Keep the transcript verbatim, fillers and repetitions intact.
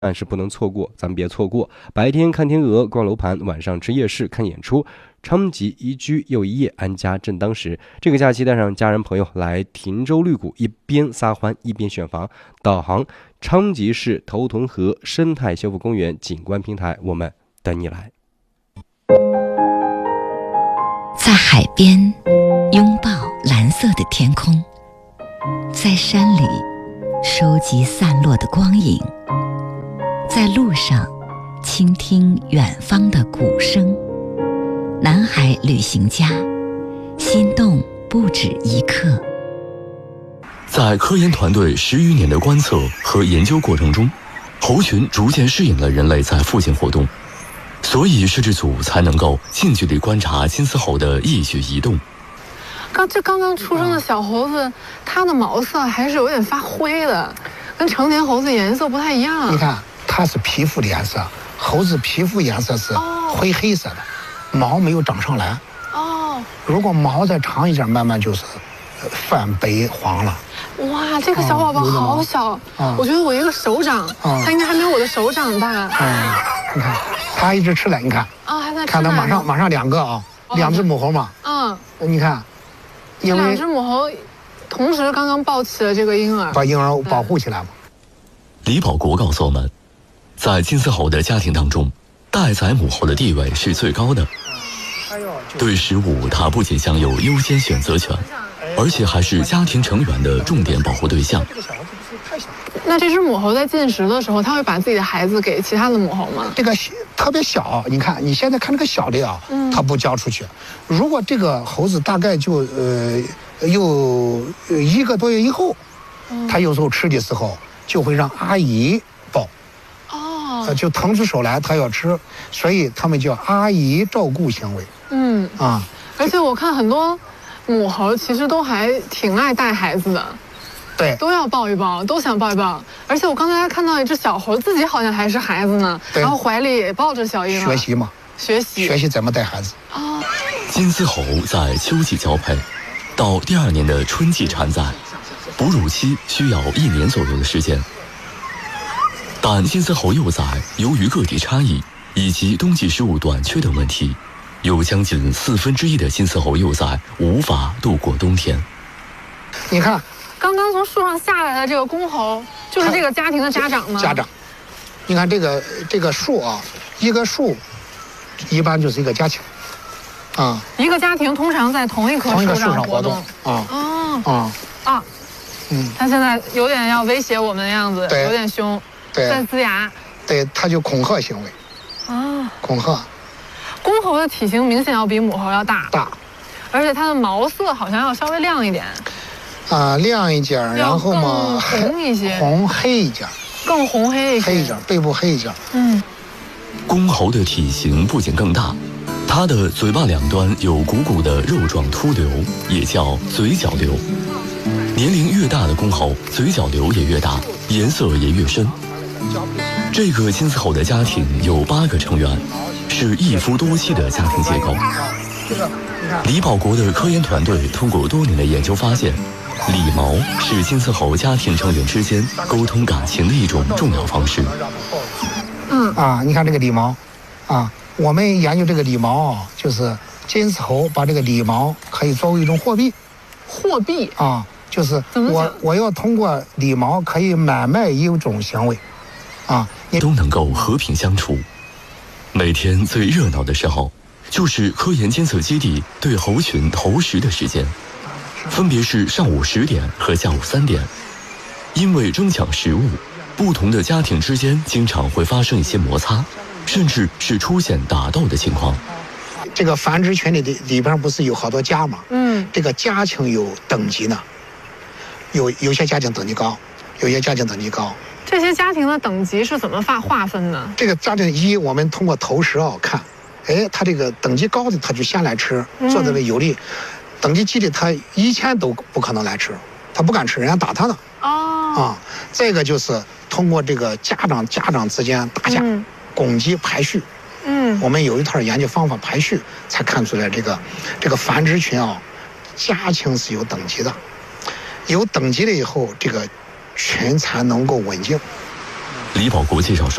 但是不能错过，咱们别错过。白天看天鹅、逛楼盘，晚上吃夜市、看演出。昌吉宜居又一夜，安家正当时。这个假期带上家人朋友来汀州绿谷，一边撒欢一边选房。导航：昌吉市头屯河生态修复公园景观平台，我们等你来。 在海边拥抱蓝色的天空，在山里收集散落的光影，在路上倾听远方的鼓声。南海旅行家，心动不止一刻。 在科研团队十余年的观测和研究过程中，猴群逐渐适应了人类在附近活动，所以摄制组才能够近距离观察金丝猴的一举一动。 刚这刚刚出生的小猴子，它的毛色还是有点发灰的，跟成年猴子颜色不太一样。 你看，它是皮肤的颜色，猴子皮肤颜色是灰黑色的，哦、毛没有长上来。哦，如果毛再长一点，慢慢就是泛白黄了。 哇，这个小宝宝好小，哦、我觉得我一个手掌，哦、它应该还没有我的手掌大。嗯， 你看，它一直吃奶，你看。 啊、哦，还在吃奶。 看它马上马上两个啊，哦、两只母猴嘛。嗯，你看。 因为两只母猴同时刚刚抱起了这个婴儿， 把婴儿保护起来嘛。 李保国告诉我们，在金丝猴的家庭当中，待宰母猴的地位是最高的。对食物，它不仅享有优先选择权，而且还是家庭成员的重点保护对象。 那这只母猴在进食的时候，它会把自己的孩子给其他的母猴吗？ 这个特别小，你看你现在看这个小的啊，嗯、它不交出去。如果这个猴子大概就呃有一个多月以后，嗯、它有时候吃的时候就会让阿姨抱。哦，呃、就腾出手来，它要吃，所以他们叫阿姨照顾行为。嗯啊，而且我看很多母猴其实都还挺爱带孩子的。 对， 都要抱一抱，都想抱一抱。而且我刚才还看到一只小猴，自己好像还是孩子呢，然后怀里也抱着小婴儿。 学习嘛， 学习学习怎么带孩子。 哦，金丝猴在秋季交配，到第二年的春季产崽，哺乳期需要一年左右的时间。但金丝猴幼崽由于个体差异以及冬季食物短缺等问题，有将近四分之一的金丝猴幼崽无法度过冬天。 你看。 刚刚从树上下来的这个公猴，就是这个家庭的家长吗？ 家长，你看这个这个树啊，一个树，一般就是一个家庭，啊， 一个家庭通常在同一棵树上活动啊，哦，啊啊，嗯，它现在有点要威胁我们的样子，有点凶， 对， 在呲牙， 对，它就恐吓行为， 啊， 恐吓。 公猴的体型明显要比母猴要大， 大， 而且它的毛色好像要稍微亮一点。 啊，亮一点，然后嘛， 红一些， 红黑一点， 更红黑一些， 黑一点，背部黑一点。 嗯， 公猴的体型不仅更大，它的嘴巴两端有鼓鼓的肉状突瘤，也叫嘴角瘤。年龄越大的公猴，嘴角瘤也越大，颜色也越深。这个金丝猴的家庭有八个成员，是一夫多妻的家庭结构。李保国的科研团队通过多年的研究发现，理毛是金丝猴家庭成员之间沟通感情的一种重要方式。 嗯啊，你看这个理毛，啊，我们研究这个理毛啊，就是金丝猴把这个理毛可以作为一种货币。 货币啊，就是我我要通过理毛可以买卖一种行为，啊， 都能够和平相处。每天最热闹的时候，就是科研监测基地对猴群投食的时间。分别是上午十点和下午三点，因为争抢食物，不同的家庭之间经常会发生一些摩擦，甚至是出现打斗的情况。 这个繁殖群里的里边不是有好多家吗？嗯，这个家庭有等级呢，有有些家庭等级高，有些家庭等级高。 这些家庭的等级是怎么划划分的？ 这个家庭一，我们通过投食啊看，哎，他这个等级高的他就先来吃，做的有利。嗯，等级低的他以前都不可能来吃，他不敢吃，人家打他呢。哦，啊，这个就是通过这个家长家长之间打架、嗯、攻击排序。嗯，我们有一套研究方法排序，才看出来这个这个繁殖群啊，家庭是有等级的，有等级了以后，这个群才能够稳定。 李保国介绍说。